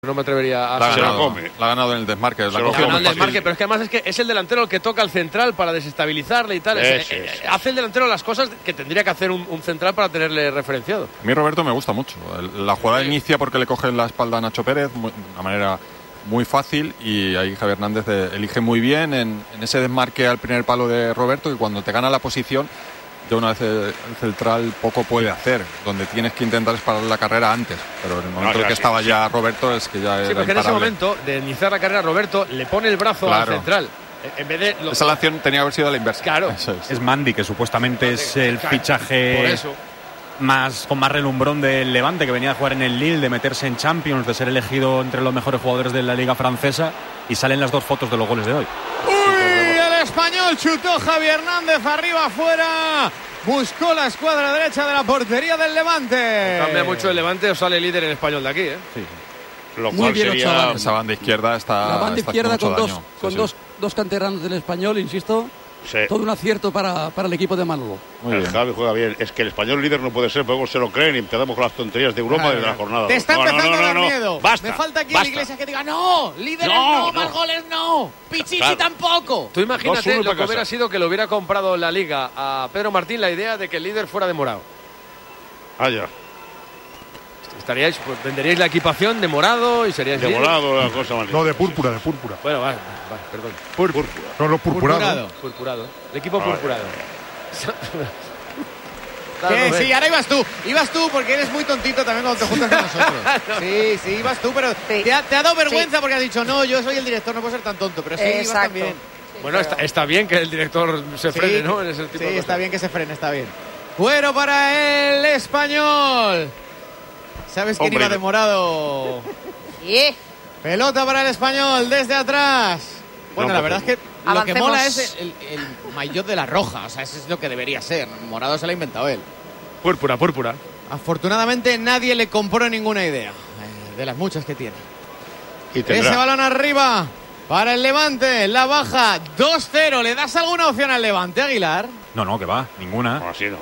No me atrevería a... Se la come. La ha ganado en el desmarque. Ha ganado el desmarque, pero es que además es el delantero el que toca al central para desestabilizarle y tal. Hace el delantero las cosas que tendría que hacer un central para tenerle referenciado. A mí Roberto me gusta mucho. La jugada inicia porque le coge la espalda a Nacho Pérez de una manera muy fácil, y ahí Javi Hernández elige muy bien en ese desmarque al primer palo de Roberto, y cuando te gana la posición, ya una vez el central poco puede hacer, donde tienes que intentar es parar la carrera antes, pero en el momento en que estaba ya Roberto es que ya sí, porque en ese momento de iniciar la carrera Roberto le pone el brazo al central. En vez de esa la acción tenía que haber sido a la inversa. Claro. Es Mandy, que supuestamente es el fichaje por eso. con más relumbrón del Levante, que venía a jugar en el Lille, de meterse en Champions, de ser elegido entre los mejores jugadores de la Liga Francesa, y salen las dos fotos de los goles de hoy. El Español chutó Javi Hernández arriba, afuera. Buscó la escuadra derecha de la portería del Levante. Cambia mucho el Levante o sale líder el Español de aquí, ¿eh? Sí. Lo cual sería esa banda izquierda está. La banda izquierda con dos canteranos del Español, insisto. Sí. Todo un acierto para el equipo de Manolo. Javi juega bien. Es que el Español líder no puede ser, porque luego se lo creen y empezamos con las tonterías de Europa desde la jornada. Te está empezando a dar miedo. Basta, me falta aquí el Iglesias que diga no, líderes no, más goles no, Pichichi tampoco. Tú imagínate lo que hubiera sido que lo hubiera comprado la Liga a Pedro Martín la idea de que el líder fuera de morado. Ya. Estaríais, pues, venderíais la equipación de morado y seríais de morado la cosa más. No, de púrpura. Bueno, vale, perdón. Púrpura. No, los purpurados. Purpurado. El equipo purpurado. Sí, ahora ibas tú porque eres muy tontito también cuando te juntas con nosotros. Sí, ibas tú, pero te ha dado vergüenza porque has dicho, no, yo soy el director, no puedo ser tan tonto, pero sí, ibas también. Bueno, está bien que el director se frene, ¿no? En ese tipo de cosas. Está bien que se frene, está bien. Fuero para el Español. ¿Sabes quién iba de morado? Pelota para el Español desde atrás. Bueno, la verdad es que lo que mola es el maillot de la roja. O sea, eso es lo que debería ser. Morado se lo ha inventado él. Púrpura. Afortunadamente nadie le compró ninguna idea de las muchas que tiene. Ese balón arriba para el Levante. La baja 2-0. ¿Le das alguna opción al Levante, Aguilar? No, que va, ninguna. Así no.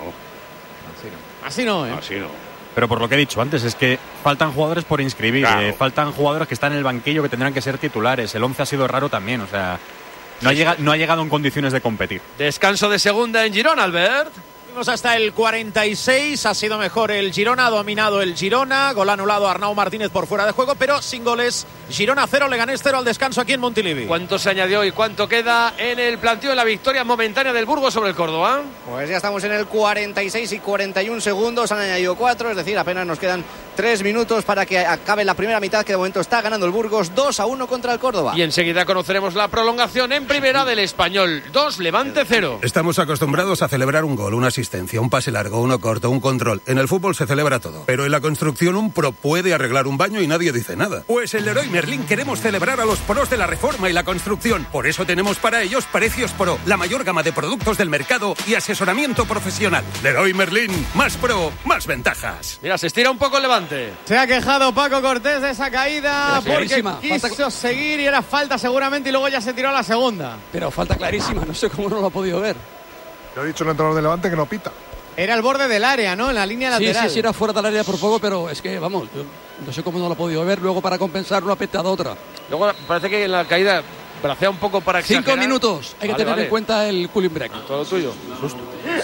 Así no. Pero por lo que he dicho antes, es que faltan jugadores por inscribir, faltan jugadores que están en el banquillo que tendrán que ser titulares. El 11 ha sido raro también, o sea, no ha llegado en condiciones de competir. Descanso de segunda en Girona, Albert. Hasta el 46, ha sido mejor el Girona, ha dominado el Girona, gol anulado a Arnau Martínez por fuera de juego, pero sin goles. Girona 0, Leganés 0 al descanso aquí en Montilivi. ¿Cuánto se añadió y cuánto queda en el planteo de la victoria momentánea del Burgos sobre el Córdoba? Pues ya estamos en el 46 y 41 segundos, han añadido 4, es decir, apenas nos quedan 3 minutos para que acabe la primera mitad, que de momento está ganando el Burgos 2-1 contra el Córdoba. Y enseguida conoceremos la prolongación en primera del Español. 2, Levante 0. Estamos acostumbrados a celebrar un gol, una asistencia, un pase largo, uno corto, un control. En el fútbol se celebra todo. Pero en la construcción un pro puede arreglar un baño y nadie dice nada. Pues en Leroy Merlin queremos celebrar a los pros de la reforma y la construcción. Por eso tenemos para ellos precios pro, la mayor gama de productos del mercado y asesoramiento profesional. Leroy Merlin, más pro, más ventajas. Mira, se estira un poco el Levante. Se ha quejado Paco Cortés de esa caída porque quiso seguir y era falta seguramente y luego ya se tiró a la segunda. Pero falta clarísima, no sé cómo no lo ha podido ver. Yo he dicho el entrenador de Levante que no pita. Era el borde del área, ¿no? En la línea lateral. Sí, era fuera del área por poco, pero es que, vamos, yo no sé cómo no lo ha podido ver. Luego para compensarlo ha petado otra. Luego parece que en la caída bracea un poco para exagerar. 5 minutos. Hay que tener en cuenta el cooling break. Todo tuyo. Justo.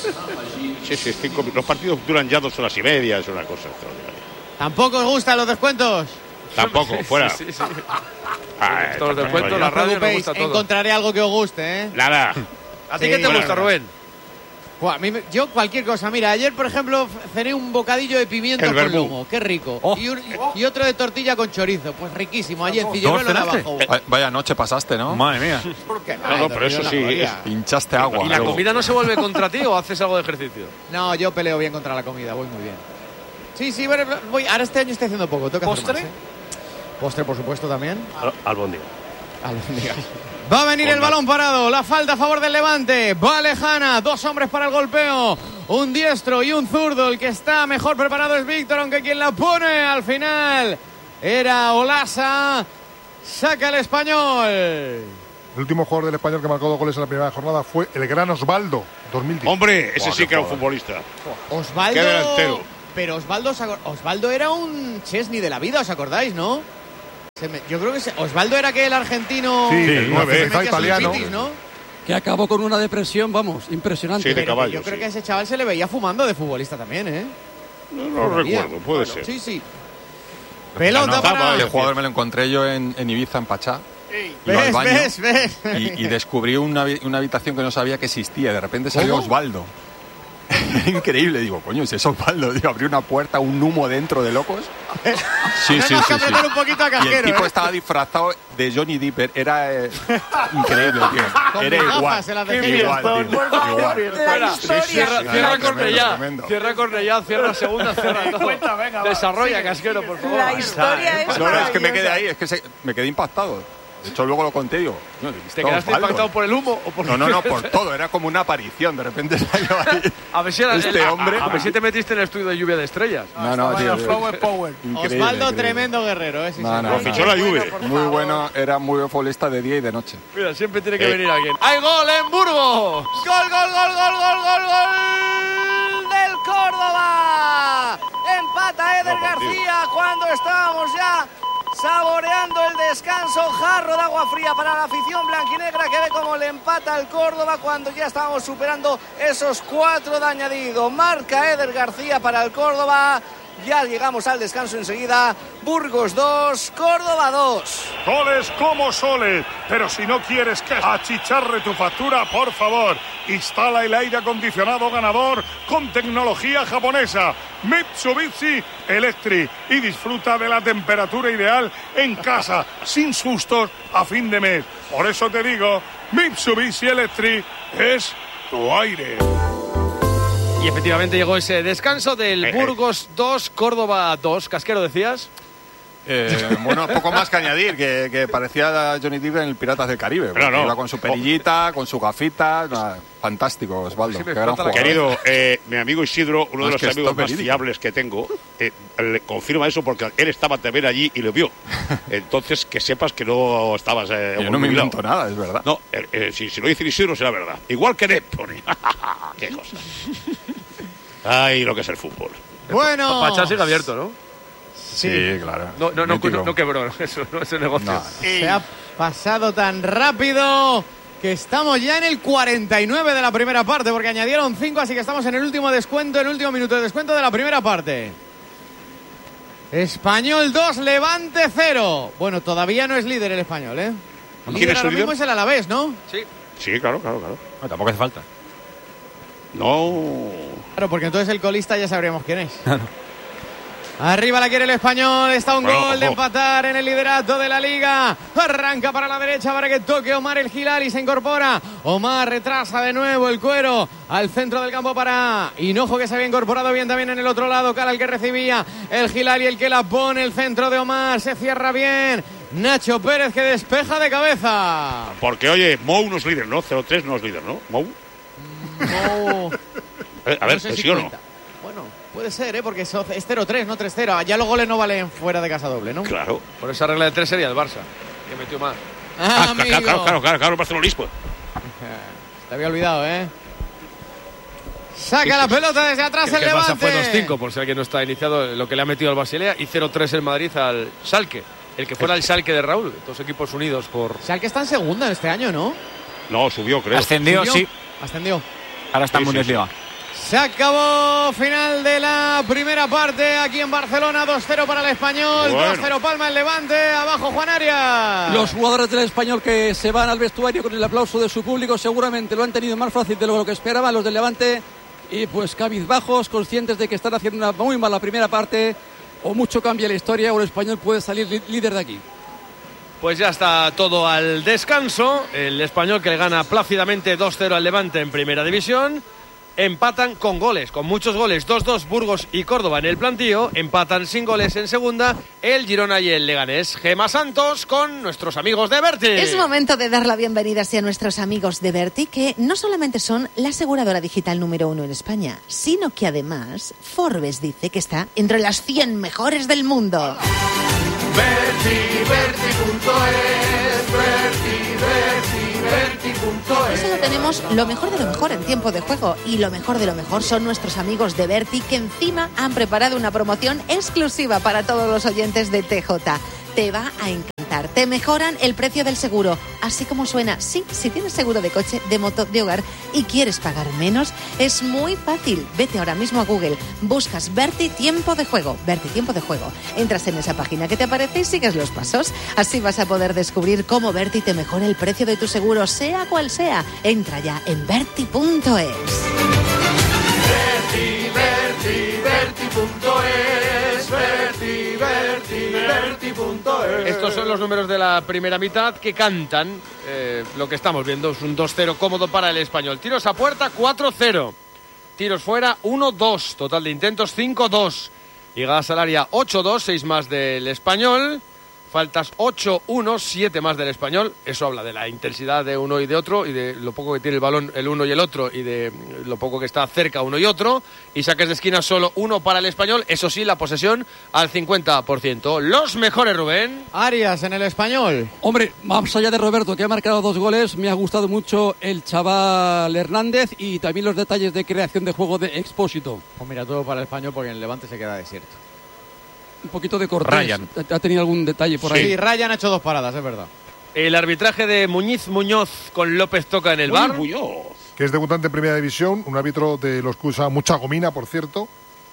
Sí, 5 minutos. Los partidos duran ya 2 horas y media, es una cosa extraordinaria. ¿Tampoco os gustan los descuentos? Tampoco, fuera. Sí. Los descuentos, la radio nos gusta todo. Encontraré algo que os guste, ¿eh? Nada. ¿A ti qué te gusta, Rubén? Yo cualquier cosa. Mira, ayer, por ejemplo, cené un bocadillo de pimiento con lomo. Qué rico. Y otro de tortilla con chorizo. Pues riquísimo. Allí en Cilleruelo abajo. Vaya noche pasaste, ¿no? Madre mía. No, pero eso sí. Pinchaste agua. ¿Y la comida no se vuelve contra ti o haces algo de ejercicio? No, yo peleo bien contra la comida. Voy muy bien. Sí, bueno, ahora este año estoy haciendo poco. ¿Postre? Postre, por supuesto, también. Albóndiga. Va a venir el balón parado, la falta a favor del Levante, va lejana, 2 hombres para el golpeo, un diestro y un zurdo, el que está mejor preparado es Víctor, aunque quien la pone al final era Olasa, saca el Español. El último jugador del Español que marcó 2 goles en la primera jornada fue el gran Osvaldo, 2010. Hombre, ese sí que era un futbolista. Osvaldo, qué delantero. Pero Osvaldo era un Chesney de la vida, ¿os acordáis, no? Yo creo que Osvaldo era aquel argentino. Sí, el 9, italiano. ¿No? Que acabó con una depresión, vamos, impresionante. Sí, de caballo, yo creo que a ese chaval se le veía fumando de futbolista también, ¿eh? No recuerdo, puede ser. Sí. Pelota para... El jugador me lo encontré yo en Ibiza, en Pachá. ¿Ves? Y descubrí una habitación que no sabía que existía. De repente salió Osvaldo. Increíble, digo, coño, si es Osvaldo, digo, abrí una puerta, un humo dentro de locos. Sí. Un poquito a Casquero, y el tipo estaba disfrazado de Johnny Depp, era increíble, tío. Era igual. Cierra Cornellá, cierra segunda, cierra todo. Desarrolla, Casquero, por favor. La historia es No, es que me quedé ahí, es que me quedé impactado. De hecho, luego lo conté, digo. ¿Te quedaste impactado por el humo o por No, por todo. Era como una aparición. De repente salió ahí a ver si era este hombre. A ver si te metiste en el estudio de Lluvia de Estrellas. No, tío. Power. Osvaldo, tremendo guerrero, ¿eh? Lo fichó la Juve. Muy bueno, era muy buen futbolista de día y de noche. Mira, siempre tiene que venir alguien. ¡Hay gol en Burgos! ¡Gol del Córdoba! Empata Eder García cuando estábamos ya saboreando el descanso. Jarro de agua fría para la afición blanquinegra que ve cómo le empata al Córdoba cuando ya estábamos superando esos 4 de añadido. Marca Eder García para el Córdoba. Ya llegamos al descanso enseguida. Burgos 2, Córdoba 2. Goles como soles, pero si no quieres que achicharre tu factura, por favor, instala el aire acondicionado ganador con tecnología japonesa Mitsubishi Electric y disfruta de la temperatura ideal en casa, sin sustos a fin de mes. Por eso te digo, Mitsubishi Electric es tu aire. Y efectivamente llegó ese descanso del Burgos 2, Córdoba 2. Casquero, ¿decías? Bueno, poco más que añadir, que parecía Johnny Depp en el Piratas del Caribe. Pero no. Iba con su perillita, con su gafita. Fantástico, Osvaldo. Sí, querido, mi amigo Isidro, uno de los amigos más fiables que tengo, le confirma eso porque él estaba también allí y lo vio. Entonces, que sepas que no estabas... Yo no me invento nada, es verdad. No, si lo dice Isidro será verdad. Igual que Neptune. Qué cosa. Ay, lo que es el fútbol. Bueno. Pachá sigue abierto, ¿no? Sí, claro. No quebró, eso no es el negocio. No. Se ha pasado tan rápido que estamos ya en el 49 de la primera parte, porque añadieron 5, así que estamos en el último descuento, el último minuto de descuento de la primera parte. Español 2, Levante 0. Bueno, todavía no es líder el Español, ¿eh? ¿Quién es ahora el mismo líder? es el Alavés, ¿no? Sí, claro. No, tampoco hace falta. No. Claro, porque entonces el colista ya sabríamos quién es. Arriba la quiere el Español, está un gol de empatar en el liderato de la Liga. Arranca para la derecha para que toque Omar el Hilal y se incorpora. Omar retrasa de nuevo el Cuero al centro del campo para Hinojo, que se había incorporado bien también en el otro lado. Cala el que recibía el Hilal y el que la pone. El centro de Omar se cierra bien. Nacho Pérez que despeja de cabeza. Porque oye, Mou no es líder, ¿no? 0-3 no es líder, ¿no? Mou. A ver, no sé si ¿sí o no? cuenta. Bueno, puede ser, porque es 0-3, no 3-0. Ya los goles no valen fuera de casa doble, ¿no? Claro. Por esa regla de 3 sería el Barça, que metió más. Claro, barcelonismo. Te había olvidado, ¿eh? Saca la pelota desde atrás el Levante. El Barça fue 2-5, por si alguien no está iniciado, lo que le ha metido al Basilea, y 0-3 el Madrid al Schalke. El que fuera el Schalke de Raúl, dos equipos unidos por... Schalke está en segunda este año, ¿no? No, subió, creo. Ascendió, sí. Ascendió. Ahora está en Bundesliga. Se acabó, final de la primera parte aquí en Barcelona, 2-0 para el Español, 2-0 Palma el Levante, abajo Juan Arias. Los jugadores del Español que se van al vestuario con el aplauso de su público seguramente lo han tenido más fácil de lo que esperaban los del Levante, y pues cabizbajos, conscientes de que están haciendo una muy mala primera parte, o mucho cambia la historia o el Español puede salir líder de aquí. Pues ya está todo al descanso. El Español que le gana plácidamente 2-0 al Levante en Primera División. Empatan con goles, con muchos goles. 2-2 Burgos y Córdoba en el plantío. Empatan sin goles en segunda el Girona y el Leganés. Gema Santos con nuestros amigos de Berti. Es momento de dar la bienvenida a nuestros amigos de Berti, que no solamente son la aseguradora digital número 1 en España, sino que además Forbes dice que está entre las 100 mejores del mundo. Solo tenemos lo mejor de lo mejor en tiempo de juego, y lo mejor de lo mejor son nuestros amigos de Berti, que encima han preparado una promoción exclusiva para todos los oyentes de TJ. te va a encantar. Te mejoran el precio del seguro, así como suena. Sí, si tienes seguro de coche, de moto, de hogar y quieres pagar menos, es muy fácil. Vete ahora mismo a Google, buscas Berti Tiempo de Juego. Berti Tiempo de Juego. Entras en esa página que te aparece y sigues los pasos. Así vas a poder descubrir cómo Berti te mejora el precio de tu seguro, sea cual sea. Entra ya en berti.es. Estos son los números de la primera mitad que cantan lo que estamos viendo. Es un 2-0 cómodo para el Español. Tiros a puerta, 4-0. Tiros fuera, 1-2. Total de intentos, 5-2. Llegadas al área, 8-2, 6 más del Español. Faltas 8-1, 7 más del Español. Eso habla de la intensidad de uno y de otro, y de lo poco que tiene el balón el uno y el otro, y de lo poco que está cerca uno y otro. Y saques de esquina solo 1 para el Español. Eso sí, la posesión al 50%. Los mejores, Rubén. Arias en el Español. Hombre, más allá de Roberto, que ha marcado 2 goles, me ha gustado mucho el chaval Hernández y también los detalles de creación de juego de Expósito. Pues mira, todo para el Español porque en el Levante se queda desierto. Un poquito de Cortés. Ryan ha tenido algún detalle por ahí. Sí, Ryan ha hecho 2 paradas, es verdad. El arbitraje de Muñoz con López Toca en el VAR. Que es debutante en Primera División, un árbitro de los que usa mucha gomina, por cierto.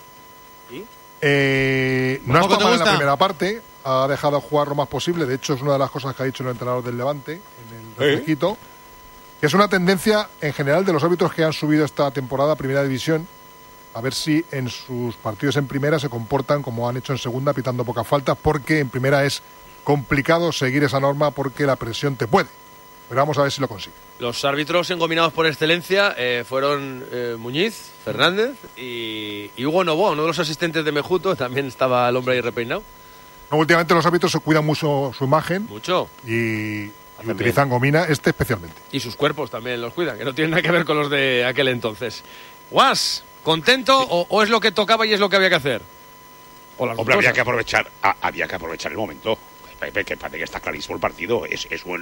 ¿Y? No ha estado mal en la primera parte, ha dejado jugar lo más posible. De hecho, es una de las cosas que ha dicho el entrenador del Levante en el refresquito, que es una tendencia en general de los árbitros que han subido esta temporada a Primera División. A ver si en sus partidos en primera se comportan como han hecho en segunda, pitando pocas faltas, porque en primera es complicado seguir esa norma porque la presión te puede. Pero vamos a ver si lo consigue. Los árbitros engominados por excelencia fueron Muñiz, Fernández y Hugo Novoa, uno de los asistentes de Mejuto. También estaba el hombre ahí repeinado. No, últimamente los árbitros se cuidan mucho su imagen. Mucho. Y utilizan gomina, especialmente. Y sus cuerpos también los cuidan, que no tienen nada que ver con los de aquel entonces. Guas, ¿contento o es lo que tocaba y es lo que había que hacer? Hombre, había que aprovechar el momento. Pepe, que parece que está clarísimo el partido. Es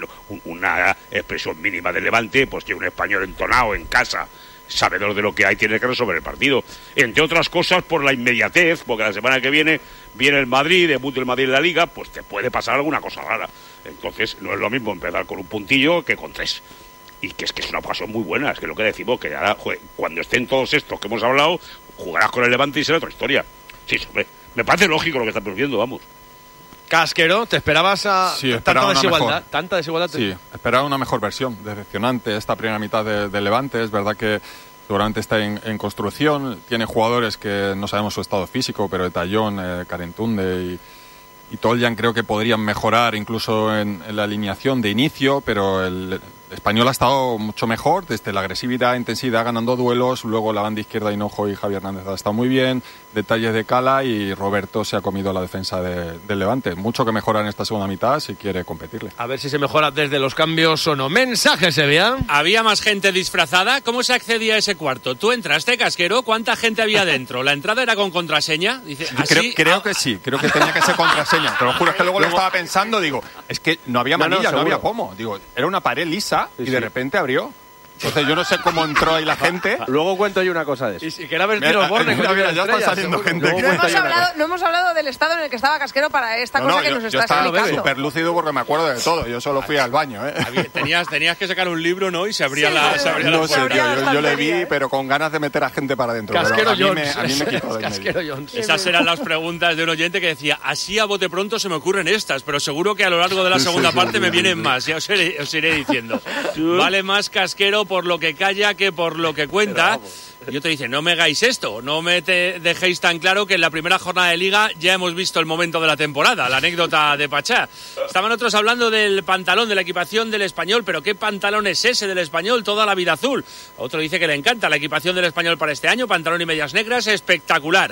una expresión mínima del Levante, pues que un español entonado en casa, sabedor de lo que hay, tiene que resolver el partido. Entre otras cosas, por la inmediatez, porque la semana que viene el Madrid, debuta el Madrid en la Liga, pues te puede pasar alguna cosa rara. Entonces, no es lo mismo empezar con un puntillo que con 3. Y que es una ocasión muy buena, es que lo que decimos, que ahora, cuando estén todos estos que hemos hablado, jugarás con el Levante y será otra historia. Sí, hombre, me parece lógico lo que estamos viendo, vamos. Casquero, ¿te esperabas tanta desigualdad? ¿Tanta desigualdad? Sí, esperaba una mejor versión. Decepcionante esta primera mitad del Levante. Es verdad que seguramente está en construcción. Tiene jugadores que no sabemos su estado físico, pero Tallón, Carentunde y Toljan creo que podrían mejorar incluso en la alineación de inicio, pero el español ha estado mucho mejor desde la agresividad, intensidad, ganando duelos. Luego la banda izquierda, Hinojo y Javier Hernández ha estado muy bien. Detalles de Cala y Roberto se ha comido la defensa del Levante. Mucho que mejorar en esta segunda mitad si quiere competirle. A ver si se mejora desde los cambios o no. Mensaje, Sevilla. ¿Había más gente disfrazada? ¿Cómo se accedía a ese cuarto? ¿Tú entraste, Casquero? ¿Cuánta gente había dentro? ¿La entrada era con contraseña? Dice, ¿así? Creo que sí. Creo que tenía que ser contraseña. Te lo juro, es que luego lo estaba pensando. Digo, es que no había manilla, no había pomo. Digo, era una pared lisa y de repente abrió. Entonces yo no sé cómo entró ahí la gente. Luego cuento yo una cosa de eso. Y que era ver tiros Borne. Ya está saliendo gente. No hemos hablado del estado en el que estaba Casquero para esta cosa que nos está explicando. Yo estaba súper lúcido porque me acuerdo de todo. Yo solo fui al baño. Tenías que sacar un libro, ¿no? Y se abría la no sé, tío, yo le vi, pero con ganas de meter a gente para adentro. Casquero Jones. A mí me quitó del medio. Esas eran las preguntas de un oyente que decía, así a bote pronto se me ocurren estas, pero seguro que a lo largo de la segunda parte me vienen más. Ya os iré diciendo. Vale más Casquero por lo que calla que por lo que cuenta. Yo te dice, no me hagáis esto, no me dejéis tan claro que en la primera jornada de Liga ya hemos visto el momento de la temporada, la anécdota de Pachá. Estaban otros hablando del pantalón, de la equipación del Español, pero ¿qué pantalón es ese del Español? Toda la vida azul. Otro dice que le encanta la equipación del Español para este año, pantalón y medias negras, espectacular.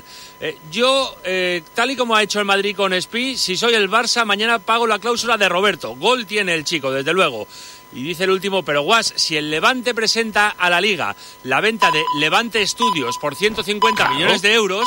Yo, tal y como ha hecho el Madrid con Espi, si soy el Barça, mañana pago la cláusula de Roberto. Gol tiene el chico, desde luego. Y dice el último, pero Guas, si el Levante presenta a la Liga la venta de Levante Studios por 150 millones de euros,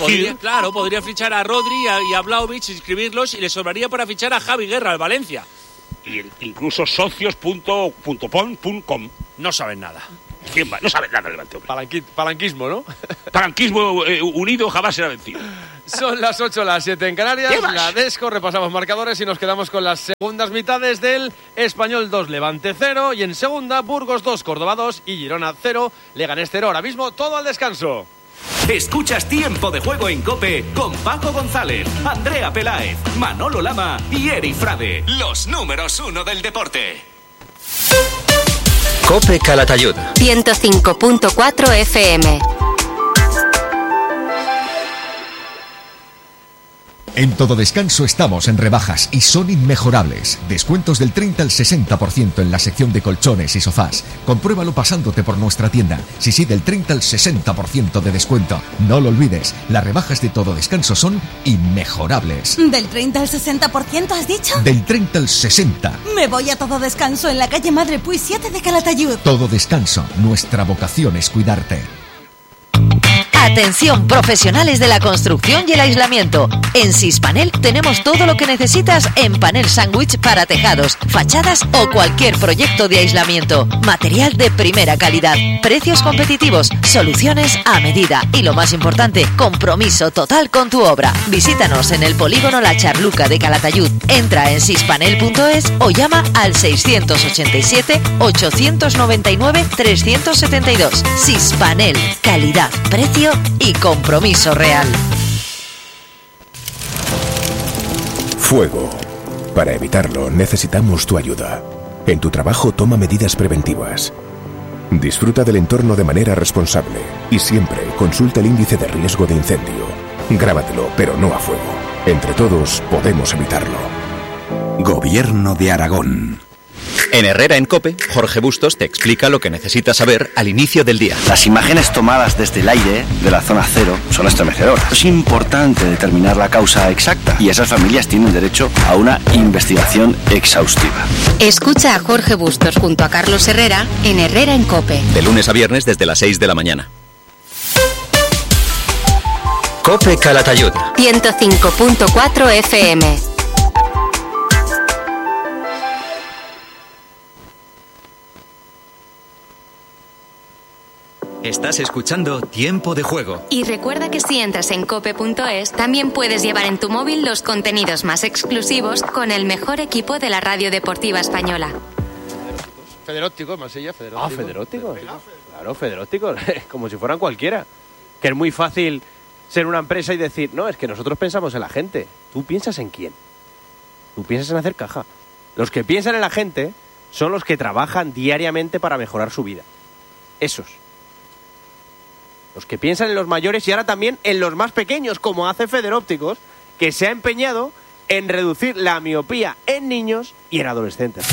podría fichar a Rodri y a Vlahovic, inscribirlos y le sobraría para fichar a Javi Guerra al Valencia. Y incluso socios.com. No saben nada. ¿Quién va? No sabe nada del Levante, hombre. Palanquismo, ¿no? Palanquismo unido jamás será vencido. Son las 8, las 7 en Canarias. La Desco, repasamos marcadores y nos quedamos con las segundas mitades del Español 2, Levante 0. Y en segunda, Burgos 2, Córdoba 2 y Girona 0, Leganés 0. Ahora mismo todo al descanso. Escuchas Tiempo de Juego en COPE con Paco González, Andrea Peláez, Manolo Lama y Eri Frade. Los números 1 del deporte. COPE Calatayud 105.4 FM. En Todo Descanso estamos en rebajas y son inmejorables. Descuentos del 30 al 60% en la sección de colchones y sofás. Compruébalo pasándote por nuestra tienda. Sí, del 30 al 60% de descuento. No lo olvides, las rebajas de Todo Descanso son inmejorables. ¿Del 30 al 60% has dicho? Del 30 al 60%. Me voy a Todo Descanso en la calle Madre Puy 7 de Calatayud. Todo Descanso, nuestra vocación es cuidarte. Atención, profesionales de la construcción y el aislamiento. En Sispanel tenemos todo lo que necesitas en panel sándwich para tejados, fachadas o cualquier proyecto de aislamiento. Material de primera calidad, precios competitivos, soluciones a medida y lo más importante, compromiso total con tu obra. Visítanos en el polígono La Charluca de Calatayud. Entra en sispanel.es o llama al 687 899 372. Sispanel, calidad, precio y compromiso real. Fuego. Para evitarlo necesitamos tu ayuda. En tu trabajo toma medidas preventivas. Disfruta del entorno de manera responsable y siempre consulta el índice de riesgo de incendio. Grábatelo, pero no a fuego. Entre todos podemos evitarlo. Gobierno de Aragón. En Herrera en COPE, Jorge Bustos te explica lo que necesitas saber al inicio del día. Las imágenes tomadas desde el aire de la zona cero son estremecedoras. Es importante determinar la causa exacta y esas familias tienen derecho a una investigación exhaustiva. Escucha a Jorge Bustos junto a Carlos Herrera en Herrera en COPE. De lunes a viernes desde las 6 de la mañana. COPE Calatayud 105.4 FM. Estás escuchando Tiempo de Juego. Y recuerda que si entras en cope.es, también puedes llevar en tu móvil los contenidos más exclusivos con el mejor equipo de la radio deportiva española. Federópticos, Marsella, Federópticos. Ah, Federópticos. Claro, Federópticos, como si fueran cualquiera. Que es muy fácil ser una empresa y decir, no, es que nosotros pensamos en la gente. ¿Tú piensas en quién? Tú piensas en hacer caja. Los que piensan en la gente son los que trabajan diariamente para mejorar su vida. Esos. Los que piensan en los mayores y ahora también en los más pequeños, como hace Federópticos, que se ha empeñado en reducir la miopía en niños y en adolescentes.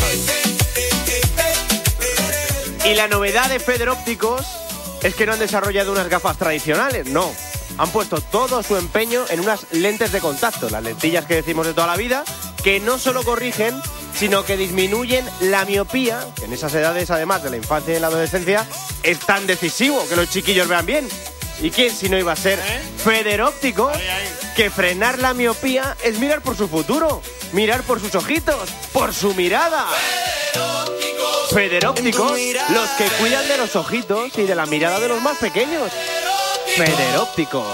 Y la novedad de Federópticos es que no han desarrollado unas gafas tradicionales, no. Han puesto todo su empeño en unas lentes de contacto, las lentillas que decimos de toda la vida, que no solo corrigen, sino que disminuyen la miopía, que en esas edades, además de la infancia y la adolescencia, es tan decisivo que los chiquillos vean bien. ¿Y quién si no iba a ser Federópticos? Que frenar la miopía es mirar por su futuro, mirar por sus ojitos, por su mirada. Federópticos, los que cuidan de los ojitos y de la mirada de los más pequeños. Federópticos.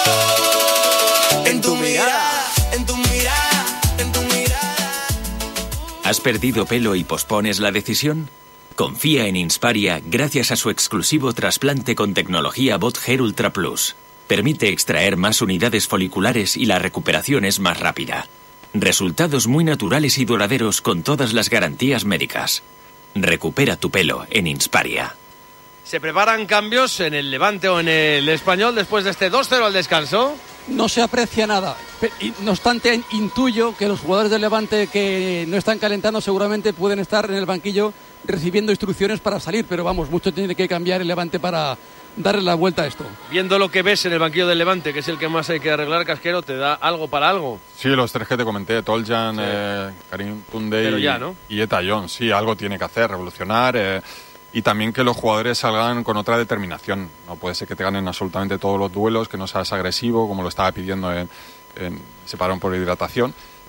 En tu mirada, en tu mirada, en tu mirada. ¿Has perdido pelo y pospones la decisión? Confía en Insparia gracias a su exclusivo trasplante con tecnología Bot Hair Ultra Plus. Permite extraer más unidades foliculares y la recuperación es más rápida. Resultados muy naturales y duraderos con todas las garantías médicas. Recupera tu pelo en Insparia. ¿Se preparan cambios en el Levante o en el Español después de este 2-0 al descanso? No se aprecia nada. No obstante, intuyo que los jugadores del Levante que no están calentando seguramente pueden estar en el banquillo recibiendo instrucciones para salir, pero vamos, mucho tiene que cambiar el Levante para darle la vuelta a esto. Viendo lo que ves en el banquillo del Levante, que es el que más hay que arreglar, Casquero, ¿te da algo para algo? Sí, los tres que te comenté, Toljan, Karim Tunde y Eta Jones. Sí, algo tiene que hacer, revolucionar. Y también que los jugadores salgan con otra determinación. No puede ser que te ganen absolutamente todos los duelos, que no seas agresivo, como lo estaba pidiendo en ese parón por hidratación.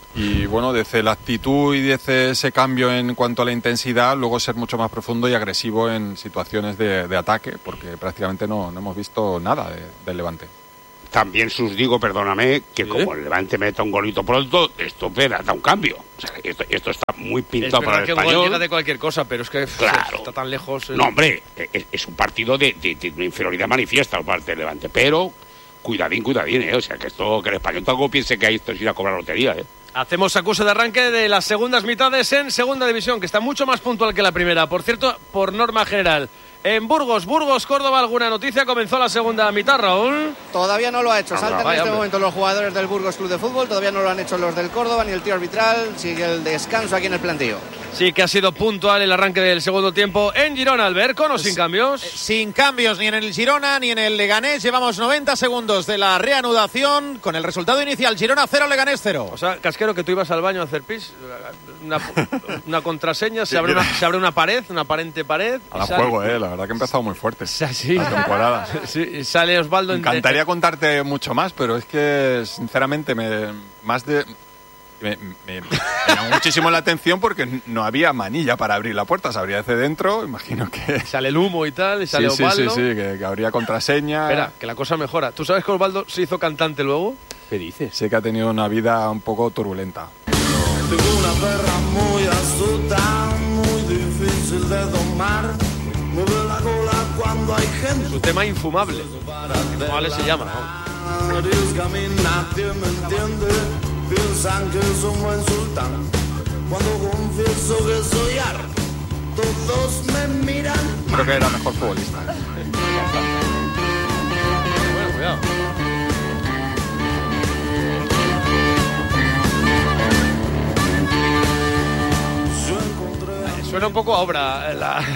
Y bueno, desde la actitud y desde ese cambio en cuanto a la intensidad, luego ser mucho más profundo y agresivo en situaciones de ataque, porque prácticamente no hemos visto nada del Levante. También digo, perdóname, que como el Levante meta un golito pronto, esto da un cambio. O sea, esto está muy pintado para el Español. Es verdad que un gol de cualquier cosa, pero es que claro, está tan lejos. No, hombre, es un partido de una inferioridad manifiesta por parte del Levante, pero cuidadín, o sea, que el Español tampoco piense que esto es ir a cobrar lotería, Hacemos acuse de arranque de las segundas mitades en segunda división, que está mucho más puntual que la primera. Por cierto, por norma general, en Burgos, Córdoba, ¿alguna noticia? Comenzó la segunda mitad, Raúl. Todavía no lo ha hecho. Saltan en este momento los jugadores del Burgos Club de Fútbol. Todavía no lo han hecho los del Córdoba, ni el tiro arbitral. Sigue el descanso aquí en el plantío. Sí que ha sido puntual el arranque del segundo tiempo en Girona, Albert, ¿con o sin cambios? Sin cambios ni en el Girona ni en el Leganés. Llevamos 90 segundos de la reanudación con el resultado inicial. Girona 0, Leganés 0. O sea, Casquero, que tú ibas al baño a hacer pis, una contraseña, se abre una pared, una aparente pared. A la juego, la verdad que ha empezado muy fuerte la temporada. Sí, sale Osvaldo. Me encantaría contarte mucho más, pero es que sinceramente me llamó muchísimo la atención porque no había manilla para abrir la puerta, se abría desde dentro, imagino que... Sale el humo y tal, y sale Osvaldo. Sí, que habría contraseña. Espera, que la cosa mejora. ¿Tú sabes que Osvaldo se hizo cantante luego? ¿Qué dices? Sé que ha tenido una vida un poco turbulenta. Tengo una perra muy astuta, muy difícil de domar. Mueve la cola cuando hay gente. Su tema infumable. Infumable se llama, ¿no? Arriesga a mí, nadie me entiende. Piensan que soy un buen sultán. Cuando confieso que soy ar, todos me miran. Creo que era mejor futbolista. Bueno, cuidado. Suena un poco a obra.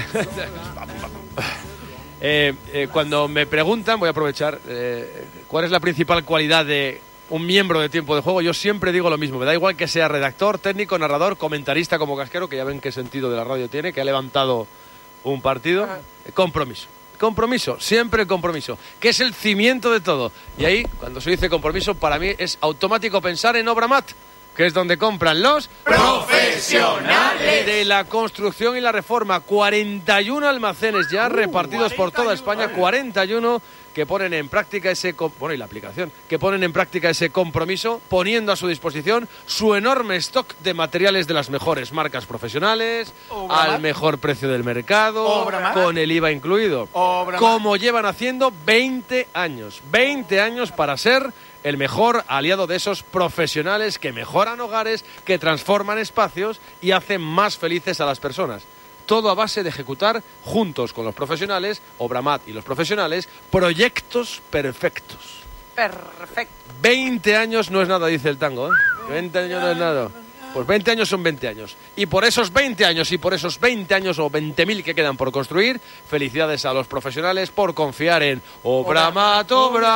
Cuando me preguntan, voy a aprovechar, ¿cuál es la principal cualidad de un miembro de Tiempo de Juego? Yo siempre digo lo mismo, me da igual que sea redactor, técnico, narrador, comentarista como Casquero, que ya ven qué sentido de la radio tiene, que ha levantado un partido. Compromiso, siempre compromiso, que es el cimiento de todo. Y ahí, cuando se dice compromiso, para mí es automático pensar en Obramat, que es donde compran los profesionales de la construcción y la reforma. 41 almacenes ya repartidos por toda España, 41 que ponen en práctica y la aplicación, que ponen en práctica ese compromiso, poniendo a su disposición su enorme stock de materiales de las mejores marcas profesionales, al mejor precio del mercado, con el IVA incluido, como llevan haciendo 20 años para ser el mejor aliado de esos profesionales que mejoran hogares, que transforman espacios y hacen más felices a las personas. Todo a base de ejecutar, juntos con los profesionales, Obramat y los profesionales, proyectos perfectos. Perfecto. 20 años no es nada, dice el tango, 20 años no es nada. Pues 20 años son 20 años. Y por esos 20 años y por esos 20 años o 20.000 que quedan por construir, felicidades a los profesionales por confiar en Obramat.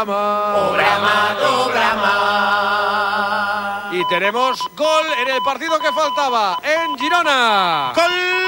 Y tenemos gol en el partido que faltaba en Girona. ¡Gol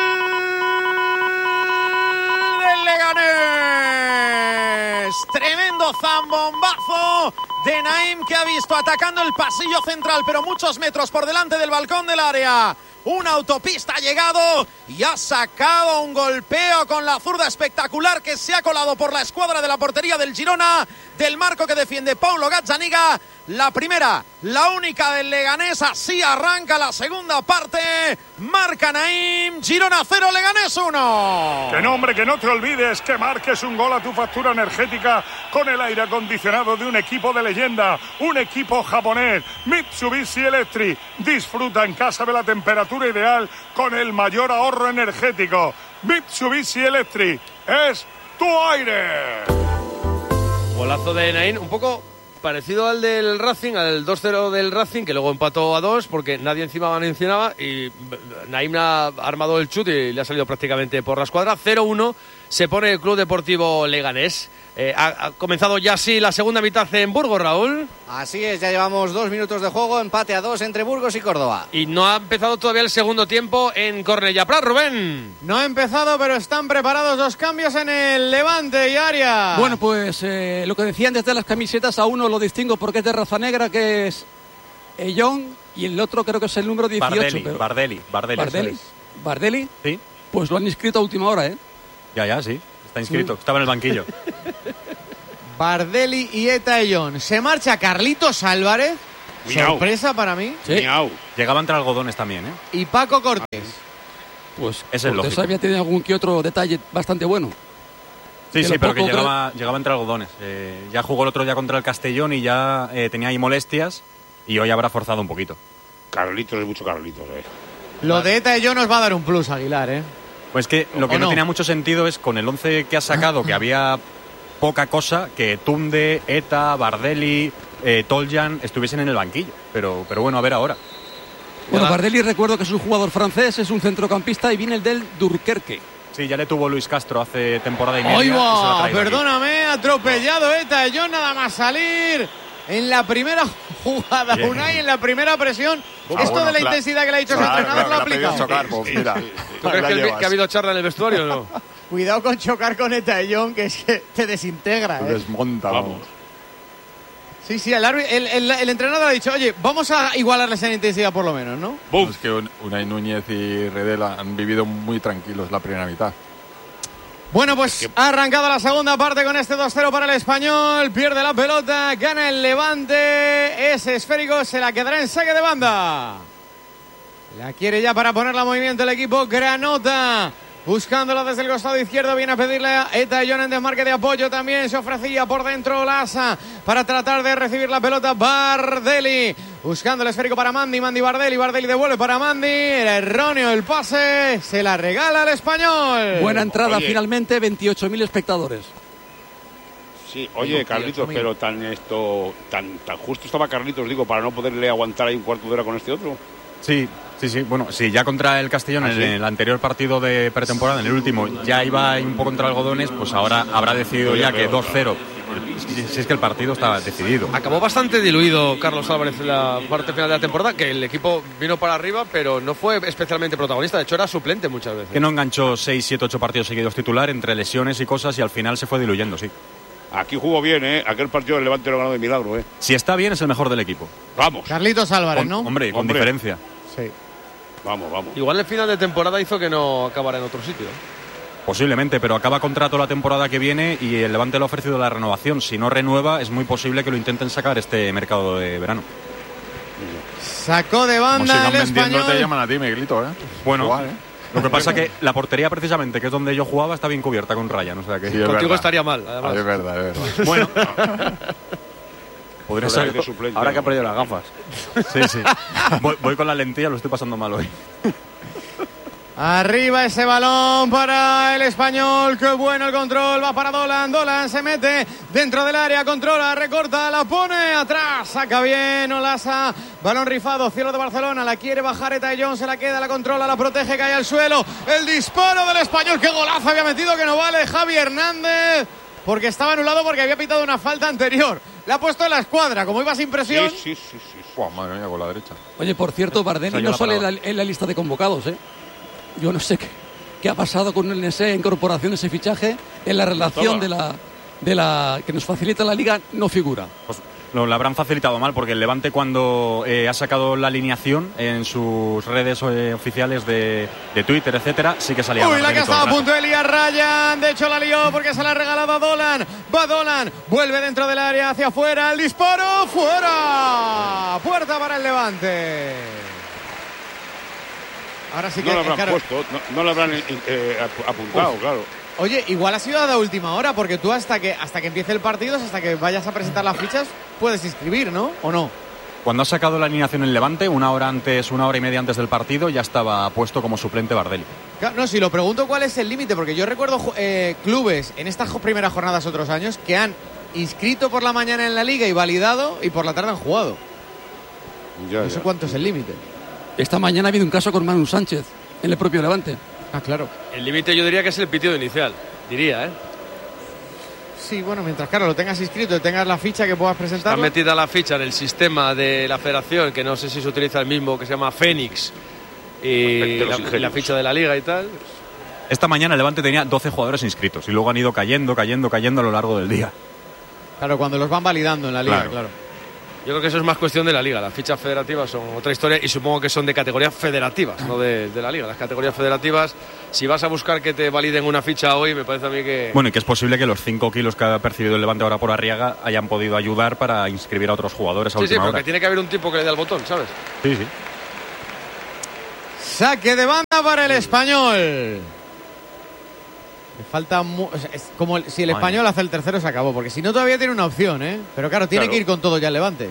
del Leganés! Tremendo zambombazo de Naim, que ha visto atacando el pasillo central, pero muchos metros por delante del balcón del área. Una autopista ha llegado y ha sacado un golpeo con la zurda espectacular que se ha colado por la escuadra de la portería del Girona, del marco que defiende Paulo Gazzaniga. La primera, la única del Leganés. Así arranca la segunda parte. Marca Naim. Girona 0, Leganés 1. Que no, hombre, que no te olvides que marques un gol a tu factura energética con el aire acondicionado de un equipo de leyenda, un equipo japonés, Mitsubishi Electric. Disfruta en casa de la temperatura ideal con el mayor ahorro energético. Mitsubishi Electric es tu aire. Golazo de Naim, un poco parecido al del Racing, al 2-0 del Racing, que luego empató a 2 porque nadie encima mencionaba, y Naim ha armado el chute y le ha salido prácticamente por la escuadra. 0-1 se pone el Club Deportivo Leganés. Ha comenzado ya así la segunda mitad en Burgos, Raúl. Así es, ya llevamos 2 minutos de juego, empate a 2 entre Burgos y Córdoba. Y no ha empezado todavía el segundo tiempo en Cornellà Prat, Rubén. No ha empezado, pero están preparados los cambios en el Levante y Arias. Bueno, pues lo que decían desde las camisetas, a uno lo distingo porque es de raza negra, que es John, y el otro creo que es el número 18. ¿Bardelli? Sí. Pues lo han inscrito a última hora, ¿eh? Ya, sí. Está inscrito. Estaba en el banquillo. Bardelli y Eta Ellón. Se marcha Carlitos Álvarez. Miau. Sorpresa para mí. Sí. Miau. Llegaba entre algodones también, ¿eh? Y Paco Cortés. Pues es el lógico. había tenido algún que otro detalle bastante bueno. Sí, pero que llegaba entre algodones. Ya jugó el otro día contra el Castellón y ya tenía ahí molestias y hoy habrá forzado un poquito. Carlitos es mucho Carlitos, Lo de Eta Ellón nos va a dar un plus, Aguilar, ¿eh? Pues que lo que no tenía mucho sentido es con el 11 que ha sacado, que había poca cosa, que Tunde, Eta, Bardelli, Toljan estuviesen en el banquillo. Pero bueno, a ver ahora. Bueno, Bardelli recuerdo que es un jugador francés, es un centrocampista y viene el del Dunkerque. Sí, ya le tuvo Luis Castro hace temporada y media. ¡Ay, va! Perdóname, atropellado Eta Ellón nada más salir. En la primera jugada, bien. Unai en la primera presión. Esto de la intensidad que le ha dicho su entrenador lo ha aplicado. Mira, ¿Tú crees que ha habido charla en el vestuario o no? Cuidado con chocar con Eta Ellón, que es que te desintegra. Desmonta, vamos. Sí, el entrenador ha dicho, oye, vamos a igualarles en intensidad por lo menos, ¿no? Es que Unai Núñez y Redel han vivido muy tranquilos la primera mitad. Bueno, pues ha arrancado la segunda parte con este 2-0 para el Español. Pierde la pelota, gana el Levante. Es esférico, se la quedará en saque de banda. La quiere ya para ponerla en movimiento el equipo Granota. Buscándola desde el costado izquierdo, viene a pedirle a Eta Ellón en desmarque de apoyo también. Se ofrecía por dentro Lasa para tratar de recibir la pelota. Bardelli buscando el esférico para Mandi. Bardelli devuelve para Mandi. Era erróneo el pase. Se la regala al Español. Buena entrada finalmente, 28.000 espectadores. Sí, oye, Carlitos, pero tan justo estaba Carlitos, digo, para no poderle aguantar ahí un cuarto de hora con este otro. Sí. Bueno, sí, ya contra el Castellón en el anterior partido de pretemporada, en el último, ya iba un poco contra algodones, pues ahora habrá decidido ya que 2-0. Si es que el partido estaba decidido. Acabó bastante diluido Carlos Álvarez en la parte final de la temporada, que el equipo vino para arriba, pero no fue especialmente protagonista. De hecho, era suplente muchas veces. Que no enganchó 6, 7, 8 partidos seguidos titular, entre lesiones y cosas, y al final se fue diluyendo, sí. Aquí jugó bien, ¿eh? Aquel partido del Levante lo ganó de milagro, ¿eh? Si está bien, es el mejor del equipo. Vamos. Carlitos Álvarez, ¿no? Hombre, con diferencia. Sí. Vamos. Igual el final de temporada hizo que no acabara en otro sitio. Posiblemente, pero acaba contrato la temporada que viene y el Levante le ha ofrecido la renovación. Si no renueva, es muy posible que lo intenten sacar este mercado de verano. Sacó de banda el Español. Te llaman a ti, Miguelito, ¿eh? Bueno, igual, lo que pasa es que la portería precisamente, que es donde yo jugaba, está bien cubierta con Ryan. O sea que sí, contigo estaría mal, además. Es verdad. Bueno. Podría ser de suplente. Ahora que ha perdido las gafas. Sí. Voy con la lentilla, lo estoy pasando mal hoy. Arriba ese balón para el Español. Qué bueno el control. Va para Dolan. Dolan se mete dentro del área. Controla, recorta, la pone atrás. Saca bien Olasa. Balón rifado. Cielo de Barcelona. La quiere bajar Eta Ellón. Se la queda, la controla, la protege. Cae al suelo. El disparo del Español. Qué golazo había metido, que no vale Javi Hernández. Porque estaba anulado porque había pitado una falta anterior. Le ha puesto en la escuadra, como iba sin presión. Sí. Madre mía, con la derecha. Oye, por cierto, Bardelli no sale en la lista de convocados, ¿eh? Yo no sé qué ha pasado con el esa incorporación, ese fichaje, en la relación de la que nos facilita la Liga, no figura. Pues lo habrán facilitado mal, porque el Levante, cuando ha sacado la alineación en sus redes oficiales de Twitter, etcétera, sí que salía. Uy, la que estaba a punto de liar Ryan. De hecho, la lió porque se la ha regalado a Dolan. Va Dolan, vuelve dentro del área, hacia afuera. El disparo, fuera. Puerta para el Levante. Ahora sí que no lo habrán puesto, no lo habrán apuntado, claro. Oye, igual ha sido a la última hora, porque tú hasta que empiece el partido, hasta que vayas a presentar las fichas, puedes inscribir, ¿no? ¿O no? Cuando ha sacado la alineación en Levante, una hora y media antes del partido, ya estaba puesto como suplente Bardelli. No, si lo pregunto cuál es el límite, porque yo recuerdo clubes en estas primeras jornadas otros años que han inscrito por la mañana en la Liga y validado, y por la tarde han jugado. No sé cuánto es el límite. Esta mañana ha habido un caso con Manu Sánchez en el propio Levante. Ah, claro. El límite yo diría que es el pitido inicial, diría, ¿eh? Sí, bueno, mientras, claro, lo tengas inscrito y tengas la ficha que puedas presentar. Está metida la ficha en el sistema de la federación, que no sé si se utiliza el mismo, que se llama Fénix, y la ficha de la Liga y tal. Esta mañana el Levante tenía 12 jugadores inscritos y luego han ido cayendo a lo largo del día. Claro, cuando los van validando en la Liga, claro. Yo creo que eso es más cuestión de la Liga. Las fichas federativas son otra historia y supongo que son de categorías federativas, no de la Liga. Las categorías federativas, si vas a buscar que te validen una ficha hoy, me parece a mí que... Bueno, y que es posible que los 5 kilos que ha percibido el Levante ahora por Arriaga hayan podido ayudar para inscribir a otros jugadores a última hora. Porque tiene que haber un tipo que le dé al botón, ¿sabes? Sí, sí. Saque de banda para el Español. Le falta es como si el Español hace el tercero se acabó, porque si no todavía tiene una opción, ¿eh? Pero claro, tiene que ir con todo ya el Levante.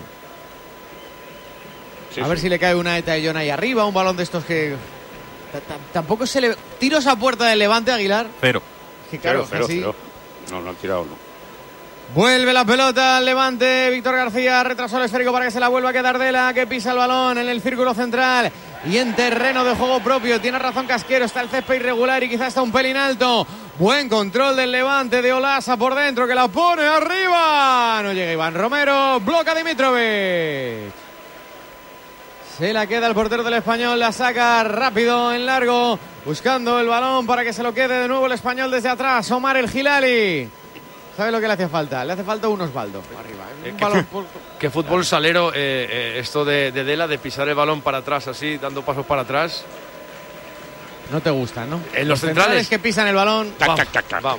Sí, a ver si le cae una Etallón ahí arriba, un balón de estos que tampoco se le... Tiros a puerta del Levante, Aguilar. Cero. Que claro, cero. No han tirado, no. Vuelve la pelota al Levante. Víctor García retrasó el esférico para que se la vuelva a quedar Dela, que pisa el balón en el círculo central y en terreno de juego propio. Tiene razón Casquero, está el césped irregular y quizás está un pelín alto. Buen control del Levante de Olasa por dentro, que la pone arriba. No llega Iván Romero, bloca Dimitrovic. Se la queda el portero del Español, la saca rápido en largo, buscando el balón para que se lo quede de nuevo el Español desde atrás. Omar El Hilali. ¿Sabe lo que le hace falta? Le hace falta un Osvaldo arriba. ¿Qué fútbol salero esto de Dela, de pisar el balón para atrás así, dando pasos para atrás? No te gusta, ¿no? En los centrales que pisan el balón. Vamos.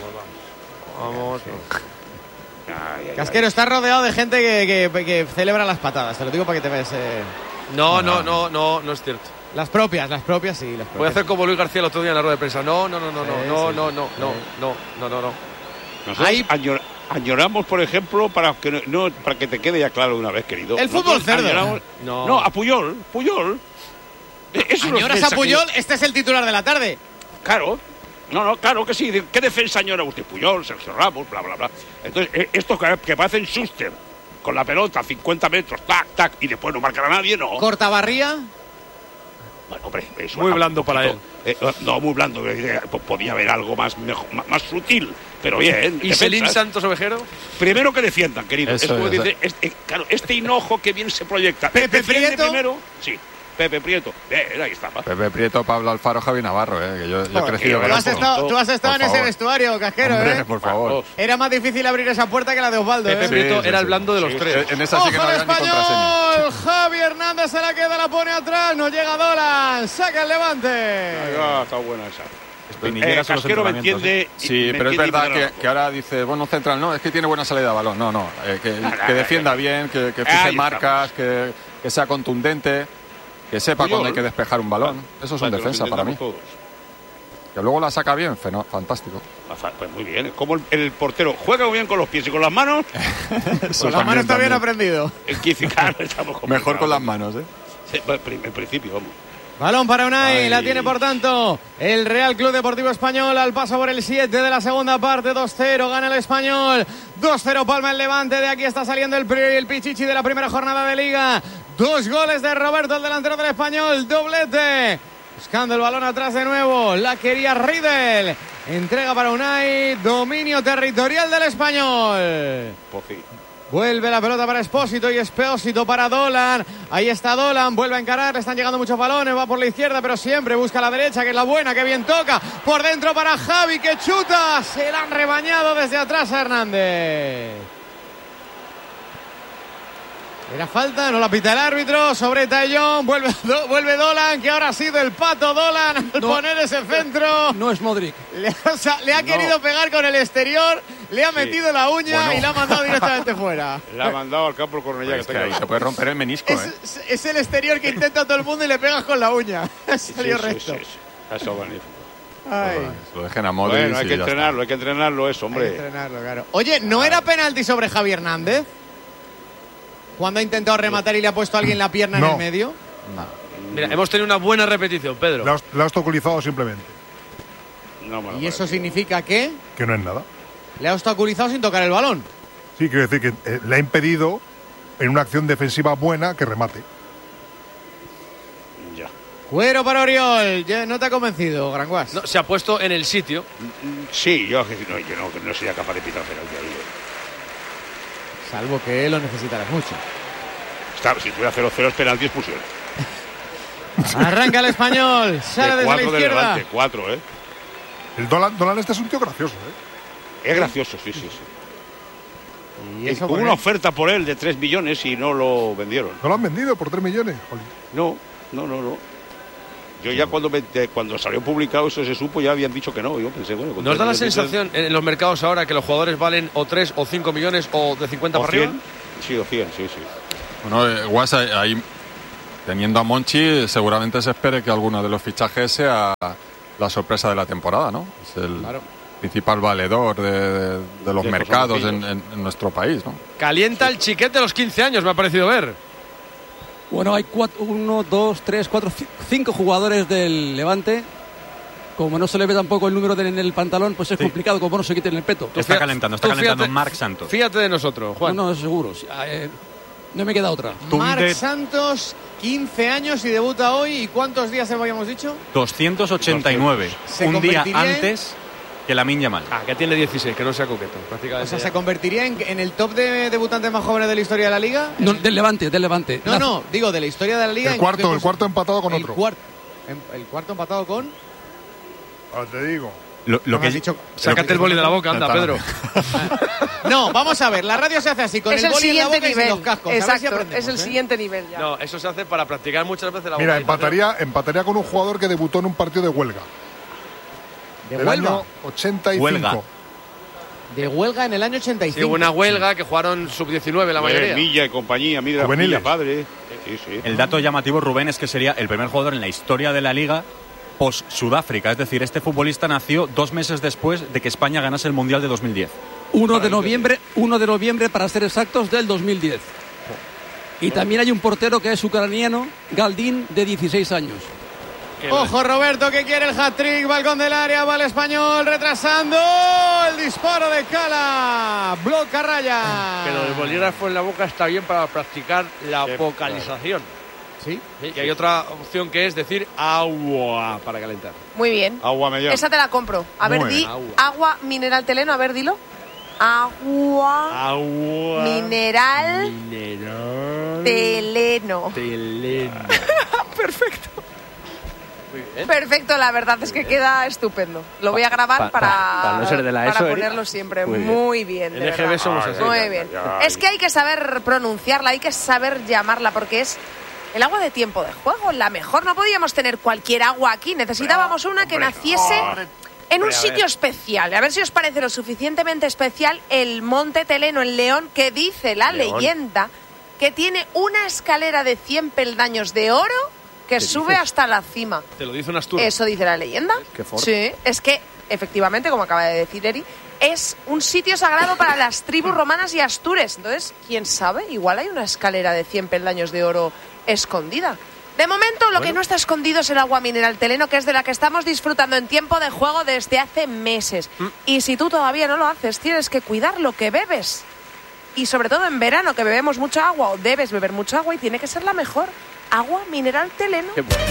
Casquero está rodeado de gente que celebra las patadas. Te lo digo para que te veas. No es cierto. Las propias, sí. Voy a hacer como Luis García el otro día en la rueda de prensa. No. Ahí añoramos, por ejemplo, para que te quede ya claro de una vez, querido. El fútbol cerdo. No, a Puyol. ¿Añoras a Puyol? Este es el titular de la tarde. Claro. Claro que sí. ¿Qué defensa añora usted? Puyol, Sergio Ramos, bla, bla, bla. Entonces, estos que parecen Schuster, con la pelota, 50 metros, tac, y después no marcará a nadie, no. ¿Cortabarría? Bueno, hombre, eso muy blando para él. No, muy blando. Podía haber algo más sutil, pero bien. ¿Y Celín Santos Ovejero? Primero que defiendan, querido. Claro, este hinojo que bien se proyecta. ¿Pepe Prieto? Primero, sí. Pepe Prieto. Ahí está. Pepe Prieto, Pablo Alfaro, Javi Navarro, que yo he crecido con tú has estado en ese vestuario, Casquero, hombre, por favor. Era más difícil abrir esa puerta que la de Osvaldo. Pepe Prieto era el blando de los tres. En esa sí que no había ni contraseña. Javi Hernández se la queda, la pone atrás, no llega Dolan, saca el Levante. Está buena esa. Casquero me entiende. Sí, pero es verdad que ahora dice, bueno, central, no, es que tiene buena salida de balón. No, que defienda bien, que fije marcas, que sea contundente. Que sepa cuando hay que despejar un balón. Eso es un defensa para mí. Todos. Que luego la saca bien, fantástico. Pues muy bien. Como el portero juega muy bien con los pies y con las manos. Con las manos está bien aprendido. Mejor con las manos, Sí, en principio, vamos. Balón para Unai, la tiene por tanto el Real Club Deportivo Español al paso por el 7 de la segunda parte. 2-0, gana el Español. 2-0 palma el Levante. De aquí está saliendo el Pichichi de la primera jornada de Liga. 2 goles de Roberto, el delantero del Español. Doblete. Buscando el balón atrás de nuevo. La quería Riedel. Entrega para Unai. Dominio territorial del Español. Vuelve la pelota para Espósito y Espósito para Dolan. Ahí está Dolan, vuelve a encarar, le están llegando muchos balones, va por la izquierda, pero siempre busca la derecha, que es la buena, que bien toca. Por dentro para Javi, que chuta. Se la han rebañado desde atrás a Hernández. Era falta, no la pita el árbitro sobre Tallón. Vuelve Dolan, que ahora ha sido el pato Dolan al poner ese centro. No es Modric. Le ha querido pegar con el exterior, le ha metido la uña y la ha mandado directamente fuera. Le ha mandado al campo Cornellá. Que ahí se puede romper el menisco. Es el exterior que intenta todo el mundo y le pegas con la uña. Salió recto. Eso es magnífico. Lo dejen a Modric. Bueno, hay que entrenarlo eso, hombre. Hay que entrenarlo, claro. Oye, ¿no era penalti sobre Javi Hernández? Cuando ha intentado rematar y le ha puesto a alguien la pierna en el medio. Mira, hemos tenido una buena repetición, Pedro. La ha obstaculizado simplemente. ¿Y eso significa qué? Que no es nada. Le ha obstaculizado sin tocar el balón. Sí, quiero decir que le ha impedido en una acción defensiva buena que remate. Ya. Cuero para Oriol. ¿No te ha convencido, Granguas? No, se ha puesto en el sitio. Sí, yo no sería capaz de pitar penalti ahí. Salvo que lo necesitarás mucho. Si tuviera 0-0 es penalti expulsión. Arranca el Español. Sale desde la izquierda. Levante, 4, El Dolan este es un tío gracioso, Es gracioso, sí. ¿Y eso Hubo una oferta por él de 3 millones y no lo vendieron. ¿No lo han vendido por 3 millones? Jolín. No. Yo ya cuando salió publicado eso se supo, ya habían dicho que no. Yo pensé, bueno... ¿Nos da la sensación en los mercados ahora que los jugadores valen o 3 o 5 millones o de 50 para arriba? Sí, o 100, sí. Bueno, Guas, ahí teniendo a Monchi, seguramente se espere que alguno de los fichajes sea la sorpresa de la temporada, ¿no? Es el principal valedor de los mercados en nuestro país, ¿no? Calienta el chiquete de los 15 años, me ha parecido ver. Bueno, hay 1, 2, 3, 4, 5 jugadores del Levante. Como no se le ve tampoco el número en el pantalón, pues es complicado, como no se quiten el peto. Está calentando Marc Santos. Fíjate de nosotros, Juan. No, seguro. No me queda otra. Marc Santos, 15 años y debuta hoy. ¿Y cuántos días habíamos dicho? 289. Un día antes que Lamine Yamal. Que tiene 16, que no sea coqueto. O sea, ¿se convertiría en el top de debutantes más jóvenes de la historia de la Liga? No, del Levante. No, digo, de la historia de la Liga. El cuarto empatado con otro. El cuarto empatado con... Ahora te digo. Lo que has dicho. Sácate el boli de la boca, anda, Pedro. No, vamos a ver, la radio se hace así, con el boli en la boca nivel. Y los cascos. Exacto, es el siguiente nivel ya. No, eso se hace para practicar muchas veces la boca. Mira, empataría con un jugador que debutó en un partido de huelga. ¿De del huelga? año 85. Huelga. De huelga en el año 85. Sí, una huelga que jugaron sub-19 la mayoría. Milla y compañía, Milla padre. Sí. El dato llamativo, Rubén, es que sería el primer jugador en la historia de la Liga post-Sudáfrica. Es decir, este futbolista nació 2 meses después de que España ganase el Mundial de 2010. 1 de noviembre, para ser exactos, del 2010. Y también hay un portero que es ucraniano, Galdín, de 16 años. Ojo Roberto, que quiere el hat-trick, balcón del área, va el Español retrasando el disparo de Cala, bloca raya. Pero el bolígrafo en la boca está bien para practicar la vocalización. ¿Sí? Y hay otra opción que es decir agua para calentar. Muy bien. Agua media. Esa te la compro. A ver, di agua mineral teleno, a ver, dilo. Agua mineral teleno. Perfecto. Perfecto, la verdad es que queda estupendo. Lo voy a grabar para no ser de la ESO, para ponerlo siempre. Muy bien. En EGB somos así. Muy bien. Es que hay que saber pronunciarla, hay que saber llamarla, porque es el agua de tiempo de juego, la mejor. No podíamos tener cualquier agua aquí. Necesitábamos una que naciese en un sitio especial. A ver si os parece lo suficientemente especial el Monte Teleno en León, que dice la leyenda que tiene una escalera de 100 peldaños de oro que sube hasta la cima. Te lo dice un asturiano. Eso dice la leyenda. Sí, es que, efectivamente, como acaba de decir Eri, es un sitio sagrado para las tribus romanas y astures. Entonces, quién sabe, igual hay una escalera de 100 peldaños de oro escondida. De momento, lo que no está escondido es el agua mineral teleno, que es de la que estamos disfrutando en tiempo de juego desde hace meses. Y si tú todavía no lo haces, tienes que cuidar lo que bebes. Y sobre todo en verano, que bebemos mucha agua, o debes beber mucha agua, y tiene que ser la mejor. Agua mineral teleno.